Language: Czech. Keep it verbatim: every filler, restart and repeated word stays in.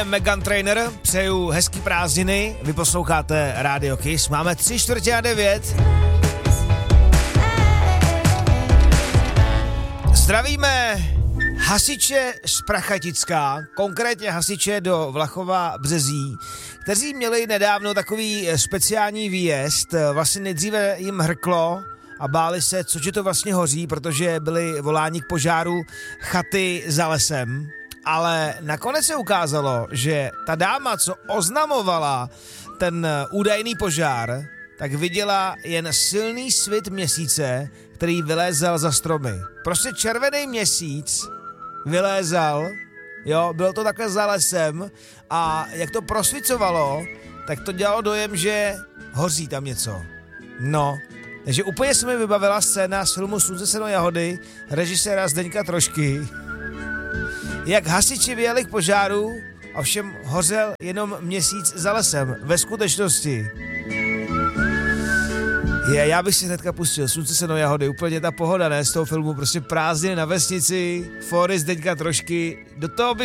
Meghan Trainor, přeju hezký prázdniny, vy posloucháte Radio Kiss, máme tři čtvrtě na devět. Zdravíme hasiče z Prachatická, konkrétně hasiče do Vlachova Březí, kteří měli nedávno takový speciální výjezd. Vlastně nejdříve jim hrklo a báli se, což je to vlastně hoří, protože byli voláni k požáru chaty za lesem. Ale nakonec se ukázalo, že ta dáma, co oznamovala ten údajný požár, tak viděla jen silný svit měsíce, který vylézal za stromy. Prostě červený měsíc vylézal, jo, bylo to takhle za lesem a jak to prosvicovalo, tak to dělalo dojem, že hoří tam něco. No, takže úplně se mi vybavila scéna z filmu Slunce, seno, jahody, režiséra Zdeňka Trošky, jak hasiči vyjeli k požáru, ovšem hořel jenom měsíc za lesem, ve skutečnosti. Je, já bych si hnedka pustil Slunce, seno, jahody, úplně ta pohoda, ne, z toho filmu, prostě prázdniny na vesnici, fóry Zdeňka Trošky, do toho bych